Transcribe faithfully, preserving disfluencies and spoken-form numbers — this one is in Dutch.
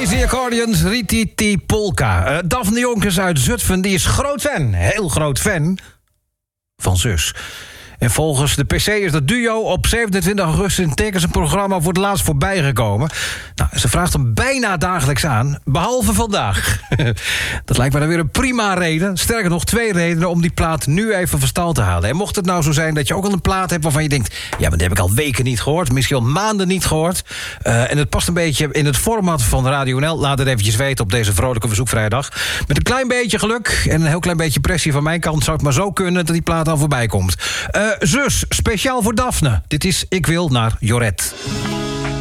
Crazy Accordions, Rititi Polka. Uh, Daphne Jonkers uit Zutphen, die is groot fan, heel groot fan van Zus. En volgens de P C is dat duo op zevenentwintig augustus... in teken zijn programma voor het laatst voorbij gekomen. Nou, ze vraagt hem bijna dagelijks aan, behalve vandaag. Dat lijkt me dan weer een prima reden. Sterker nog, twee redenen om die plaat nu even van stal te halen. En mocht het nou zo zijn dat je ook al een plaat hebt... waarvan je denkt, ja, maar die heb ik al weken niet gehoord... misschien al maanden niet gehoord... Uh, en het past een beetje in het format van Radio N L... laat het eventjes weten op deze vrolijke verzoekvrijdag. Met een klein beetje geluk en een heel klein beetje pressie van mijn kant... zou het maar zo kunnen dat die plaat al voorbij komt. Uh, Zus, speciaal voor Daphne. Dit is Ik Wil naar Joret.